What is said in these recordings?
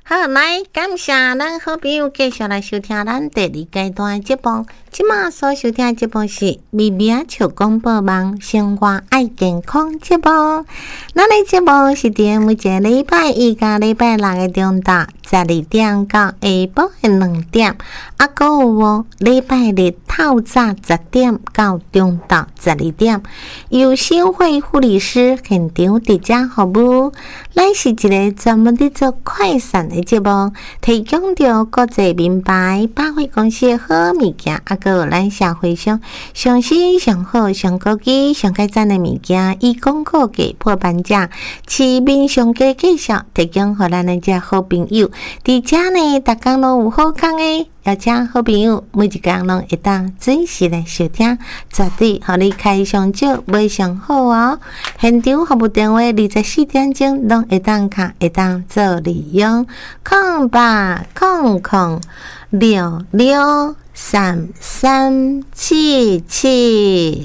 好，来感谢咱好朋友继续来收听咱第二阶段的节目。即马所收听的节目是咪咪啊笑广播网生活爱健康节目。咱的节目是伫每一个礼拜一甲礼拜六的中昼12点到下晡的2点，啊，还有礼拜日透早10点到中昼12点，由新会护理师现场直接服务。咱是一个专门伫做快闪的节目，提供着国际名牌百货公司的好物件，啊，还有咱社会上上新上好上高级上改赞的物件，以广告价破半价，市面上价介绍提供给咱的这好朋友。伫遮呢，逐工拢有好康的，邀请好朋友每一工拢会当准时来收听，绝对互你开上少，卖上好哦。现场服务电话24点钟拢会当卡，会当做利用0800663377。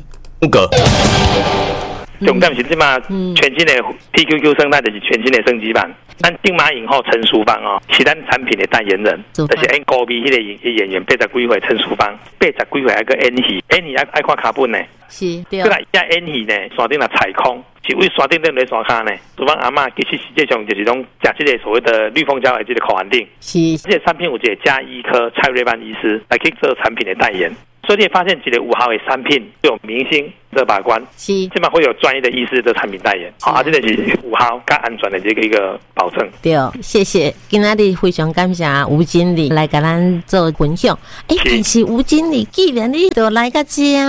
重点是即马全新的 PQQ 生态，就是全新的升级版。咱金马影后陈淑芳哦，是咱产品的代言人，就是演高美迄个演员80几岁陈淑芳，80几岁还个演戏，演戏爱看卡本呢。 是，对。 再来一下演戏呢，山顶来采空，是为山顶在山骹呢。淑芳阿嬷其实实际上就是讲食这个所谓的绿蜂胶的这个口含锭。是，这个产品有一个加医科蔡瑞班医师来去做产品的代言。所以你发现一个5号的产品有明星这把关，是基本上会有专业的医师的产品代言，好，这个是5号更安全的这个一个保证。 对，谢谢，今仔日非常感谢吴经理来跟咱做分享。但是吴经理，既然你都来到这，一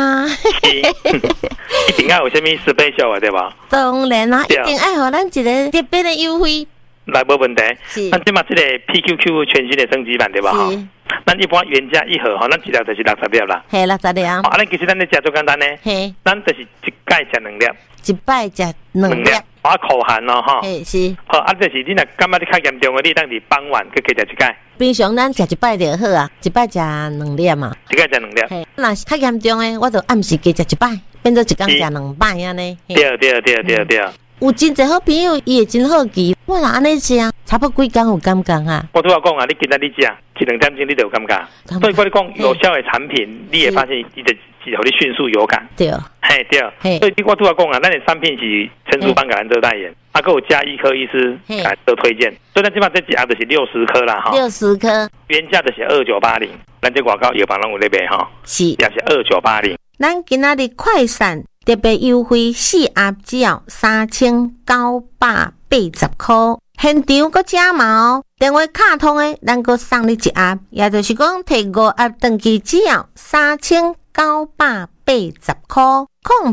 定要有什么special的对吧？ 当然啦，一定要给咱一个特别的优惠。 来，没问题。咱即马这个 PQQ 全新的升级版对吧？咱一般原价1盒，咱一粒就是60粒啦。 嘿，60粒。 咱其实咱咧食最简单呢。嘿。咱就是一摆食2粒。一摆食2粒。口含咯，哈。嘿，是。好，就是你若感觉你较严重的，你当是傍晚去加食一摆。 平常咱食一摆就好啊，一摆食2粒嘛。 一摆食2粒。 嘿，若是较严重的，我就暗时加食一摆，变做一天食2摆安尼。 对。 有真侪好朋友，伊会真好奇，我若安尼食，差不多几工有感觉啊？ 我拄仔讲啊，你今仔日食1-2点钟，你就有感觉。所以我跟你讲，有效的产品，你会发现伊就是互你迅速有感。对，嘿对。所以我拄仔讲啊，咱的产品是陈淑芳给咱做代言，还有加医科医师给咱做推荐。所以咱基本上这一盒就是60颗啦，哈。60颗，原价就是2980，咱这外口药房拢有咧卖哈。是，也是2980。 咱今仔日快闪。特别优惠4盒只要3980块，现场搁加码哦！电话卡通的，咱搁送你1盒，也就是讲摕5盒登记只要3980块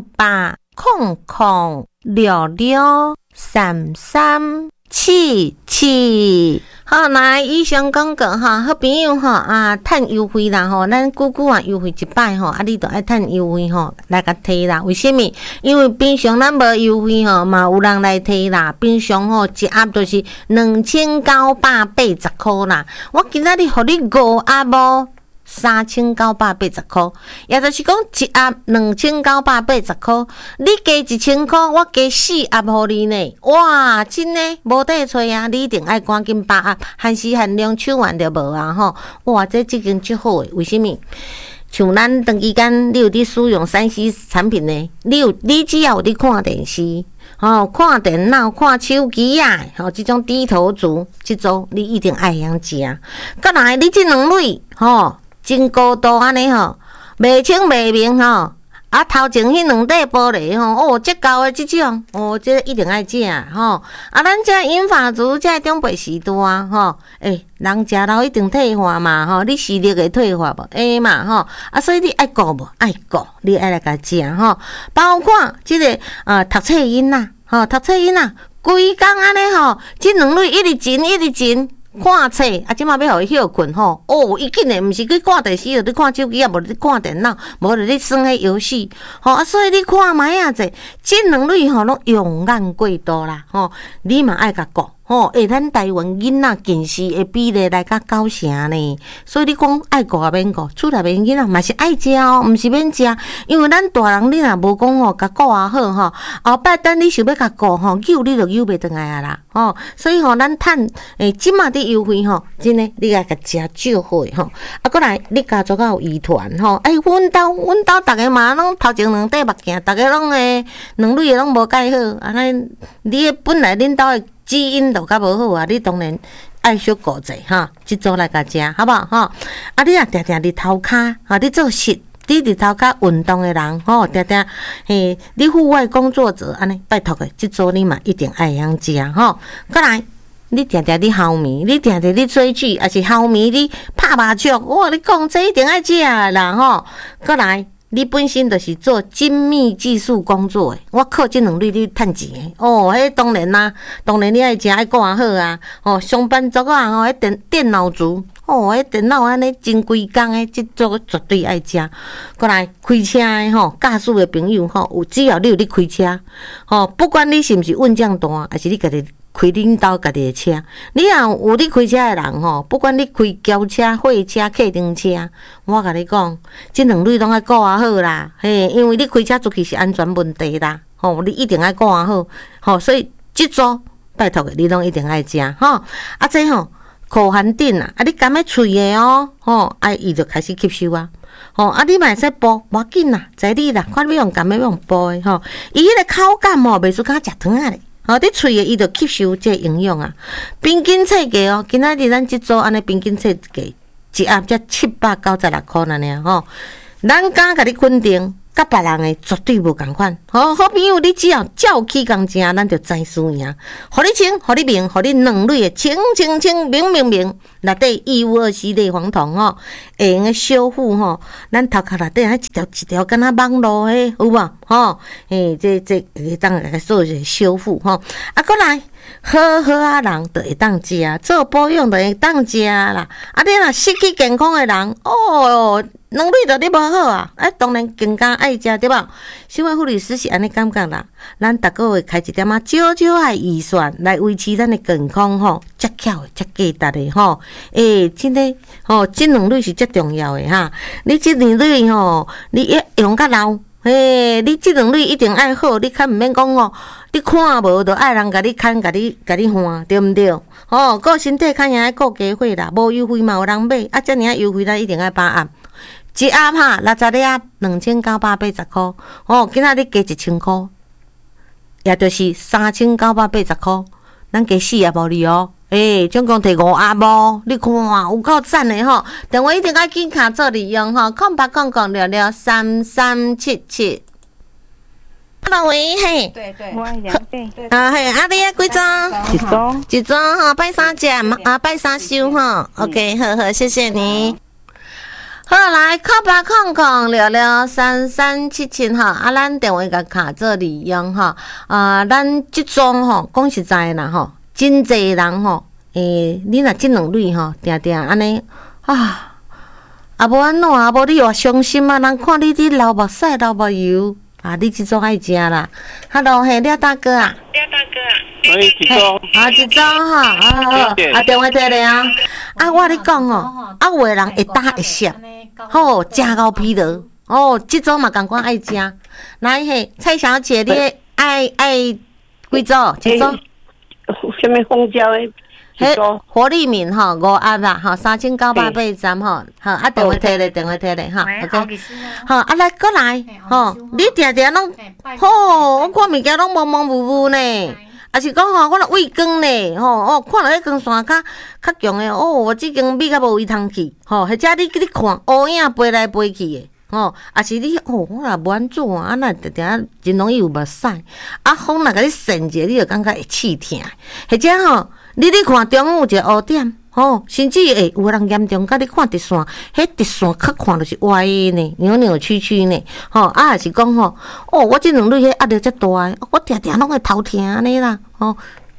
，0800663377。好，来以上广告哈，好朋友哈啊，趁优惠啦吼，咱久久啊优惠一摆吼，啊你都爱趁优惠吼来甲摕啦。为什么？因为平常咱无优惠吼，嘛有人来摕啦。平常吼一盒就是2980块啦，我今仔日互你5盒无？3980块，也就是讲一盒2980块，你加1000块，我加4盒互你呢。哇，真的无得找啊！你一定爱赶紧把盒，限时限量抢完就无啊吼！哇，这经足好诶，为什么？像咱长期间你有伫使用3C 产品呢？你只要有伫看电视。看电脑、看手机啊，这种低头族，这种你一定爱晓食。再来，你这两类，真高度安尼袂清袂明啊，头前迄2块玻璃这高的这种，这一定爱食啊，咱这银发族这长辈时代人食老一定退化嘛你视力会退化无？会嘛所以你爱顾无？爱顾，你爱来甲食包括这个读册囡仔读册囡仔规工安尼这两类一直前。看册即马要互伊休困伊竟然毋是去看电视，就咧看手机，无咧看电脑，无就咧耍迄游戏所以你看卖啊者，即两类拢用眼过度啦你嘛爱甲顾咱台湾囡仔近视的比例来到90%呢，所以你讲爱顾也免顾，厝内面囡仔嘛是爱食哦，毋是免食，因为咱大人你若无讲甲顾啊好后摆等你想要甲顾救你就救袂转来啊啦，所以咱趁即马伫优惠真诶，你甲食少货过来你家族有遗传阮兜逐个嘛拢头前2块目镜，逐个拢两蕊拢无介好，安尼你本来恁兜诶基因就较无好啊，你当然爱小顾者即组来甲食，好不好你若定定伫头骹你做实，你伫头骹运动诶人定定你户外工作者安尼，拜托诶，即组你嘛一定爱晓食过来。你定定你齁面，你定定你追剧，还是齁面你拍麻将，我你讲这一定爱食啦过来。你本身就是做精密技术工作的，我靠这2类你趁钱的迄当然啦，当然你爱食爱顾好啊上班族啊迄电脑族迄电脑安尼真规工的，这做绝对爱食。过来开车的驾驶的朋友有只要你有咧开车不管你是毋是运将单，还是你家己开恁兜家己的车，你若有你开车的人不管你开轿车、货车、客丁车，我甲你讲，这2类拢爱顾好啦，因为你开车出去是安全问题啦，你一定爱顾好所以这组拜托的你拢一定爱食这口含锭啊，你含在喙的伊就开始吸收啊。你嘛会使煲，无要紧啦，在你啦，看你要用含要用煲的伊迄个口感袂输甲食糖仔咧。你喙诶，伊就吸收这营养啊。平均册价今仔日咱即组安尼平均册价一盒才796块呢咱敢甲你肯定，甲别人诶绝对无共款。好朋友，你只要照起工食，咱就知输赢。互你清，互你明，互你2类诶清，明，内底152类黄酮会用诶修复咱头壳内底一条一条敢若网路诶，有无这会当来做一个修复过来。好啊人就会当食，做保养就会当食啦。你若失去健康诶人2类就你无好啊！当然更加爱食对吧？新闻护理师是安尼感觉啦。咱逐个月开一点少诶预算来维持咱诶健康遮巧诶，遮价值诶真诶这2类是遮重要诶你这2类你用较老你这2类一定爱好，你较毋免讲你看无就爱人甲你看，甲你换，对毋对？顾身体看也爱顾家伙啦，无优惠嘛有人买遮尔优惠咱一定爱把握。一盒60粒2980块今仔日加1000块，也就是3980块，咱加4盒无你总共摕5盒你看有够赞的电话一定要紧卡做利用0800663377。Hello 喂，嘿， 对， 我爱2杯，你几张？一张拜3食拜3收OK， 好，谢谢你。好，来0800663377咱电话甲卡做利用咱即种讲实在啦真济人你若这2类定定安尼无安怎无你偌伤心人看你流目屎流目油你即种爱食啦。Hello， 廖大哥啊。 一种一种电话摕咧我咧讲有的人会打会摄食到疲劳即种嘛同款爱食。来蔡小姐，你爱几组？一组？ 什么蜂胶的？ 活力敏5盒啦3980好电话摕咧OK 来过来你定定拢我看物件拢蒙蒙雾雾呢，还是讲我若胃光呢看到迄光线较强的我即间米较无胃通去或者你看乌影飞来飞去的还是你我若无安怎若定定真容易有目屎风若甲你扇者，你就感觉会刺痛，或者你看中午一个乌点甚至有人严重甲你看直线，迄直线较看就是歪的呢，扭扭曲曲呢还是讲我这2类迄压力遮大的，我定定拢会头疼安尼啦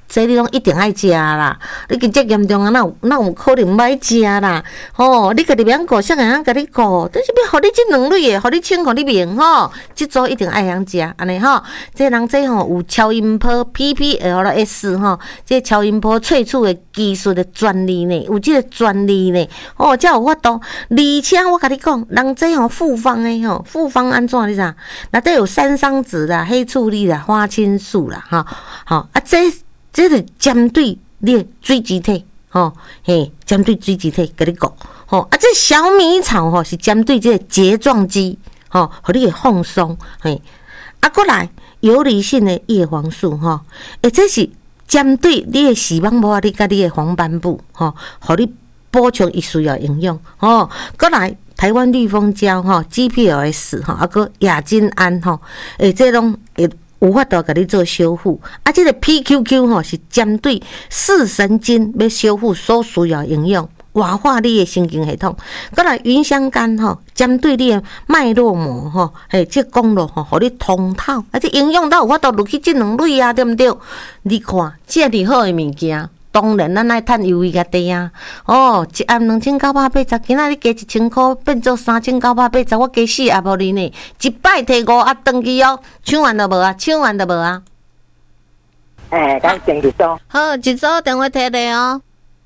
这你拢一定爱食啦，你真正严重啊，那有可能歹食啦。你家己免顾，啥人甲你顾，但是要互你即两类的，互你清，互你明即组一定爱晓食，安尼这人这有超音波 PPLS 这超音波萃取的技术的专利呢，有这个专利呢，才有法度。而且我甲你讲，人这复方的复方安怎你知？内底有山桑子啦、黑醋栗啦、花青素啦，这是针对你的水质体，针对水质体，跟你讲，这小米草是针对这个睫状肌，互你的放松，过来游离性的叶黄素，这是针对你的视网膜，你甲你的黄斑部，互你补充伊需要营养，过来台湾绿蜂胶，GPLS，个亚金胺，这种会有法度甲你做修复，这个 PQQ 是针对视神经要修复所需要营养，活化你的神经系统。过来芸香苷针对你的脉络膜这经络互你通透，这营养都有法度入去这两类啊，对不对？你看这么好的物件。当然，咱爱趁优惠价低啊！一盒2980，今仔日加1000块，变做3980，我加4盒互你呢。一摆摕5盒登记哦，抢完就无啊，抢完就无啊。 咱订一组。 好，一组电话摕来哦。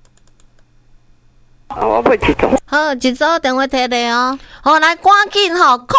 我买一组。 好，一组电话摕来哦。好，来赶紧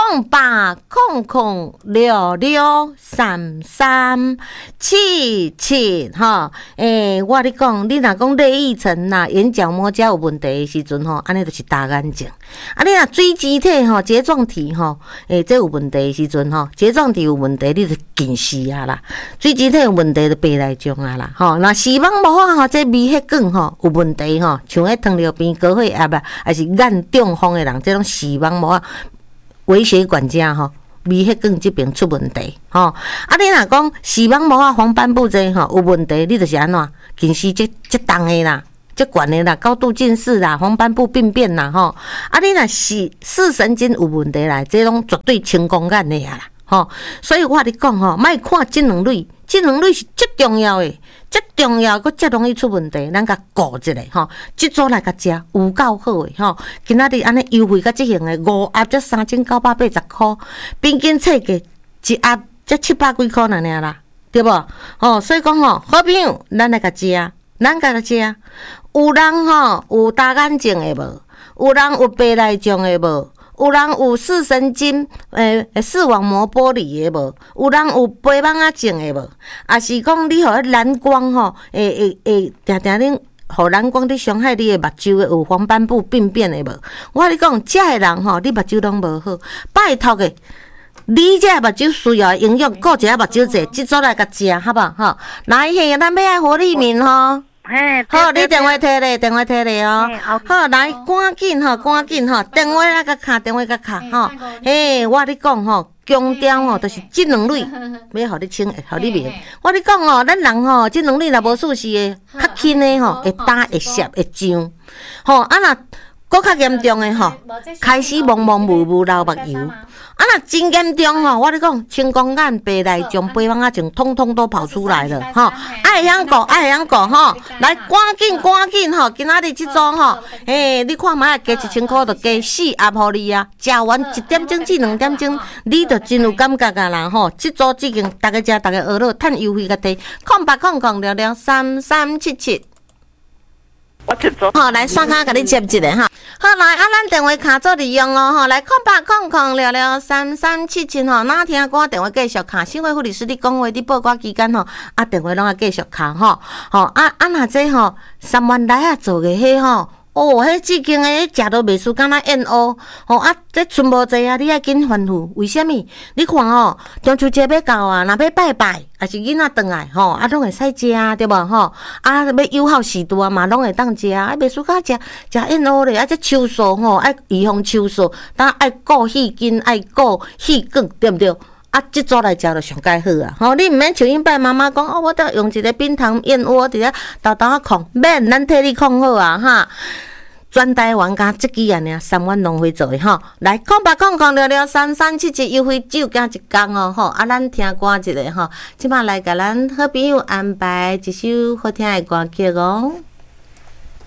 0800663377我你讲，你若讲泪液层眼角膜有问题的时阵安尼就是大眼睛。你若水质体睫状体这有问题的时阵睫状体有问题，你就近视啊啦。水质体有问题就白内障啊啦。那视网膜这微血管有问题像迄糖尿病、高血压啊，还是眼中风的人，这种视网膜微血管家微血管这边出问题你若讲视网膜黄斑部这有问题，你就是安怎近视这重的啦，这悬的啦，高度近视啦，黄斑部病变啦你若视神经有问题啦，这种绝对青光眼的啦所以我跟你讲莫看这两类，这两类是最重要的。最重要，佮最容易出问题，咱甲顾一下这组来甲食有够好的今仔日安尼优惠甲即型的5盒才3980块，平均册价一盒才700几块尔啦，对无所以讲好朋友，咱来甲食，咱甲食。有人有大眼睛的无？有人有白内障的无？有人有视神经视网膜剥离的无？有人有白网仔症的无？也是讲你互蓝光定定互蓝光伫伤害你的目睭的，有黄斑部病变的无？我跟你讲，这个人你目睭拢无好，拜托的。你这目睭需要营养，顾一下目睭者，即组来甲食，好不好？来，咱要爱活力面好，你电话摕咧，电话摕咧好，来，赶紧电话来甲卡，电话甲卡我你讲强调就是这两类，要互你清，互你明。我你讲咱人这两类若无事事的，较轻的会打会涩会痒若搁较严重的开始蒙蒙雾雾流目油。若真严重我你讲青光眼、白内障、白网仔症，通通都跑出来了爱养狗来赶紧今仔日这组你看嘛，加1000块就加4盒互你啊！食完1点钟至2点钟，你就真有感觉啊啦这组已经大家食，大家学了，趁优惠价低，08003377。来刷卡甲你接一个好来咱电话卡做利用来08003377哪听歌电话继续卡，新会护理师你讲话你报歌期间电话拢要继续卡若这3万来做个迄迄至今诶，食都袂输，敢若燕窝这剩无济你爱紧吩咐。为什么？你看中秋节要到若要拜拜，还是囡仔转来拢会使食对无要友好时段嘛，拢会当食袂输甲食燕窝咧，这秋素爱预防秋素，当爱顾细筋，爱顾细管，对不对？这组来食就上介好你毋免像因爸妈妈讲我得用一个冰糖燕窝伫咧豆豆控，免咱替你控好全台湾甲这几样尔3万农会做的吼，来讲吧，讲聊3377优惠酒加一工哦吼，咱听歌一个吼，即摆来甲咱好朋友安排一首好听的歌曲哦。